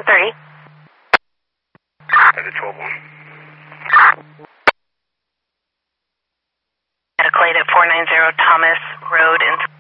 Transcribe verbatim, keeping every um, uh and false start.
three. At the twelve one. At Aclade at four ninety Thomas Road in